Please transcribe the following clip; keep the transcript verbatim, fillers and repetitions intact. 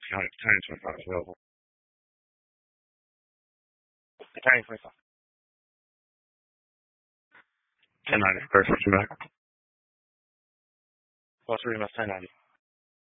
Italian, Italian twenty-five is available. Italian twenty-five. ten ninety. First, what you back? What's reading about ten ninety?